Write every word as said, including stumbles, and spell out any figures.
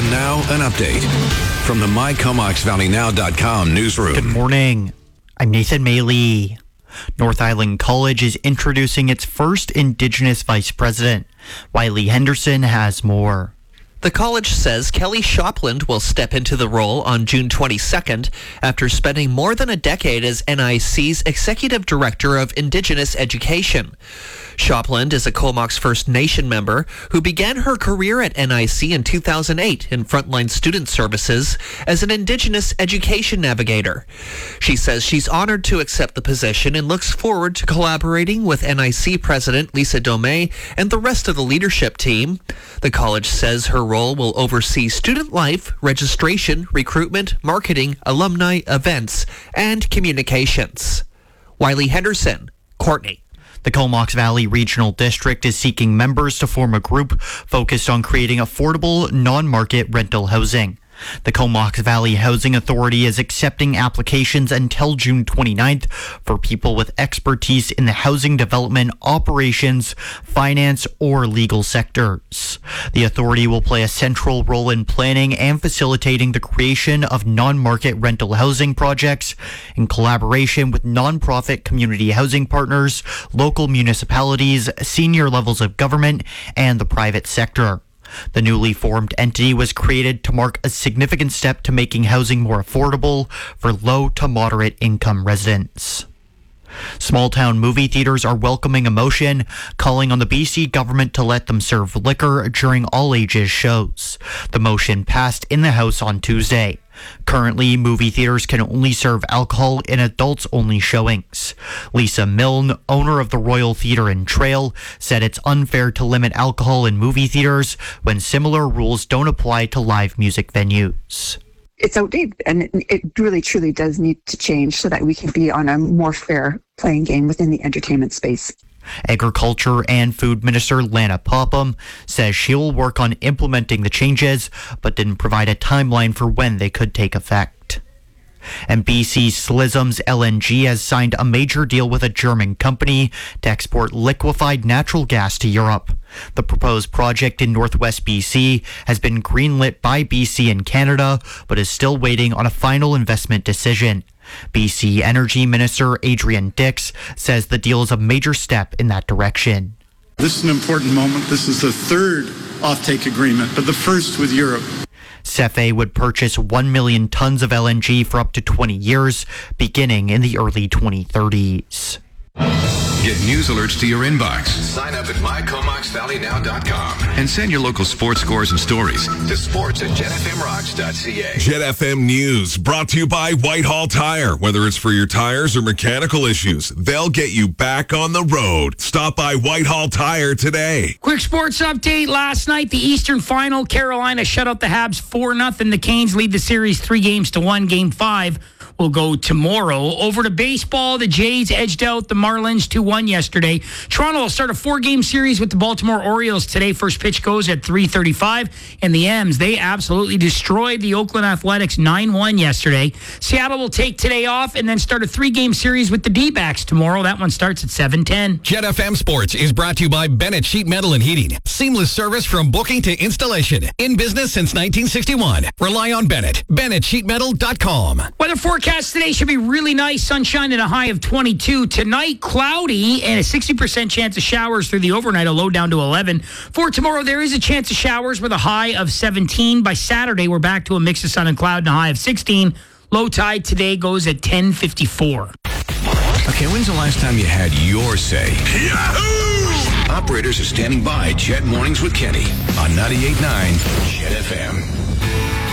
Now, an update from the My Comox Valley Now dot com newsroom. Good morning. I'm Nathan Maley. North Island College is introducing its first Indigenous vice president. Wiley Henderson has more. The college says Kelly Shopland will step into the role on June twenty-second after spending more than a decade as N I C's Executive Director of Indigenous Education. Shopland is a Comox First Nation member who began her career at N I C in two thousand eight in Frontline Student Services as an Indigenous Education Navigator. She says she's honored to accept the position and looks forward to collaborating with N I C President Lisa Domey and the rest of the leadership team. The college says her role will oversee student life, registration, recruitment, marketing, alumni, events, and communications. Wiley Henderson, Courtney. The Comox Valley Regional District is seeking members to form a group focused on creating affordable, non-market rental housing. The Comox Valley Housing Authority is accepting applications until June twenty-ninth for people with expertise in the housing development, operations, finance, or legal sectors. The authority will play a central role in planning and facilitating the creation of non-market rental housing projects in collaboration with nonprofit community housing partners, local municipalities, senior levels of government, and the private sector. The newly formed entity was created to mark a significant step to making housing more affordable for low to moderate income residents. Small-town movie theaters are welcoming a motion calling on the B C government to let them serve liquor during all-ages shows. The motion passed in the House on Tuesday. Currently, movie theaters can only serve alcohol in adults-only showings. Lisa Milne, owner of the Royal Theatre and Trail, said it's unfair to limit alcohol in movie theaters when similar rules don't apply to live music venues. It's outdated, and it, it really truly does need to change so that we can be on a more fair playing game within the entertainment space. Agriculture and Food Minister Lana Popham says she will work on implementing the changes, but didn't provide a timeline for when they could take effect. And B C Slism's L N G has signed a major deal with a German company to export liquefied natural gas to Europe. The proposed project in northwest B C has been greenlit by B C and Canada, but is still waiting on a final investment decision. B C Energy Minister Adrian Dix says the deal is a major step in that direction. This is an important moment. This is the third offtake agreement, but the first with Europe. CEFE would purchase one million tons of L N G for up to twenty years, beginning in the early twenty thirties. Get news alerts to your inbox. Sign up at my comox valley now dot com And send your local sports scores and stories to sports at jet f m rocks dot c a. Jet F M News brought to you by Whitehall Tire. Whether it's for your tires or mechanical issues, they'll get you back on the road. Stop by Whitehall Tire today. Quick sports update. Last night, the Eastern Final, Carolina shut out the Habs four nothing. The Canes lead the series three games to one. Game five will go tomorrow. Over to baseball, the Jays edged out the Marlins two one yesterday. Toronto will start a four-game series with the Baltimore Orioles today. First pitch goes at three thirty-five. And the M's, they absolutely destroyed the Oakland Athletics nine one yesterday. Seattle will take today off and then start a three-game series with the D-backs tomorrow. That one starts at seven ten. Jet F M Sports is brought to you by Bennett Sheet Metal and Heating. Seamless service from booking to installation. In business since nineteen sixty-one. Rely on Bennett. Bennett Sheet Metal dot com. Weather forecast today should be really nice. Sunshine and a high of twenty-two. Tonight, cloudy and a sixty percent chance of showers through the overnight, a low down to eleven. For tomorrow, there is a chance of showers with a high of seventeen. By Saturday, we're back to a mix of sun and cloud and a high of sixteen. Low tide today goes at ten fifty-four. Okay, when's the last time you had your say? Yahoo! Operators are standing by. Jet Mornings with Kenny on ninety-eight point nine Jet F M.